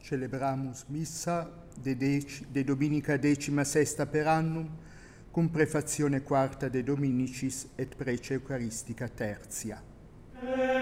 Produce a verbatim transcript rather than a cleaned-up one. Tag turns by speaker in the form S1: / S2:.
S1: celebramus missa de, dec de dominica decima sesta per annum, cum prefazione quarta de Dominicis et prece Eucharistica tertia.